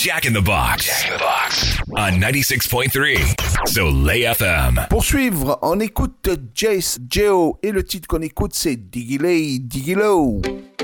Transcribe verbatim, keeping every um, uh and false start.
Jack in the Box. Jack in the Box. On ninety-six point three. Soleil F M. Pour suivre, on écoute Jace Geo et le titre qu'on écoute c'est Diggy Lay, Diggy Low.